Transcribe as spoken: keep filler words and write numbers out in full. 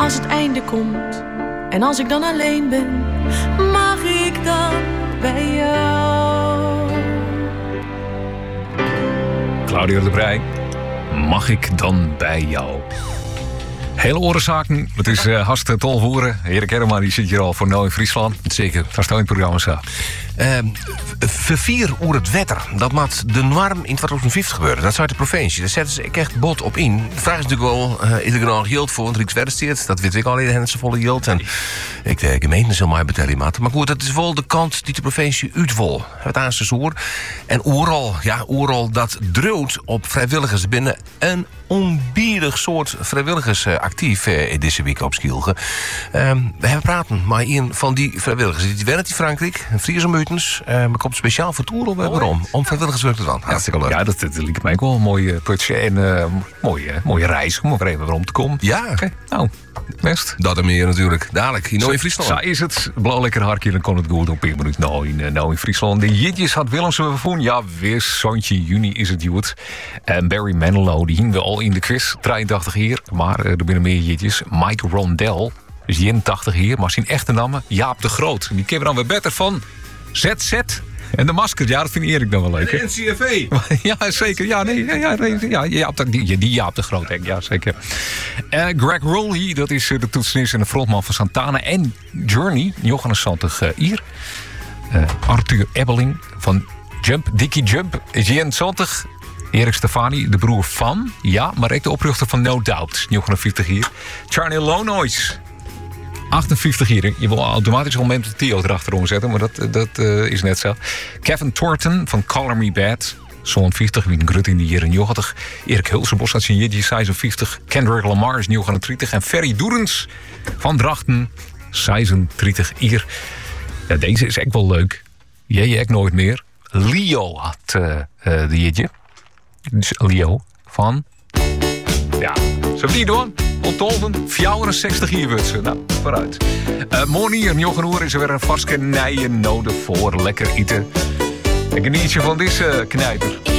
als het einde komt. En als ik dan alleen ben, mag ik dan bij jou? Claudia de Breij, mag ik dan bij jou? Hele orenzaken. Het is uh, hartstikke tol voeren. Erik Herman die zit hier al voor Nou in Friesland. Zeker. Dat is nou in het programma zo. Uh, vervier oer het wetter. Dat moet de norm in twintig vijftig gebeuren. Dat is uit de provincie. Daar zetten ze echt bot op in. De vraag is natuurlijk wel, uh, is er genoeg geld voor? Want Rijkswaterstaat, dat weet ik al eerder, ze volle geld. En ik de gemeente zal mij betalen. Maar goed, dat is wel de kant die de provincie uitwol. Het aanseizoen. En overal, ja, overal dat druilt op vrijwilligers binnen een onbiedig soort vrijwilligers uh, actief uh, deze week op Schielge. Uh, we hebben praten maar een van die vrijwilligers. Die werkt in Frankrijk, een Friese Meutens. Uh, maar komt speciaal voor Toer op waarom? Om vrijwilligerswerk te doen. Hartstikke leuk. Ja, dat, dat lijkt mij ook wel een mooie putje en uh, mooie, mooie reis om er even rond te komen. Ja. Okay, nou, best. Dat en meer natuurlijk. Dadelijk, in Nou in Friesland. Zo is het. Blauw lekker hartje, dan kon het goed op één minuut. Nou in, uh, nou in Friesland. De Jitjes had Willemsen van. Ja, weer zoontje juni is het goed. En Barry Manilow, die hing we al in de quiz. drieëntachtig hier, maar uh, er binnen meer Jitjes. Mike Rondell, dus eenentachtig hier. Maar zijn echte naam, Jaap de Groot. Die kennen we dan weer beter van Z Z. En de masker, ja, dat vind Erik dan wel leuk. En de N C F A. Ja, zeker. Ja, nee, ja, nee, ja, Jaap, die, die Jaap de Groot, denk ik. Ja, zeker. Uh, Greg Rowley, dat is uh, de toetsenist en de frontman van Santana. En Journey, Johannes Santig uh, hier. Uh, Arthur Ebbeling van Jump, Dickie Jump. Jean Santig. Erik Stefani, de broer van. Ja, maar ook de oprichter van No Doubt. negenenvijftig hier. Charlie Lonois. achtenvijftig hier. Je wil automatisch al met de Theo erachterom zetten, maar dat, dat uh, is net zo. Kevin Thornton van Color Me Bad. zevenenvijftig, Wien Grut in de jaren negentig. Erik Hulsenbos uit zijn jidje, zesenvijftig. Kendrick Lamar is negenendertig. En Ferry Doerens van Drachten, zesendertig hier. Ja, deze is echt wel leuk. Jij echt nooit meer. Leo had uh, uh, de jidje. Dus Leo van... Ja, zo die doen. Ontolven, vijfenzestig hier wordt ze. Nou, vooruit. Uh, morgen hier, Jochen Oer, is er weer een vaske nijen nodig voor lekker eten. En geniet je van deze knijper.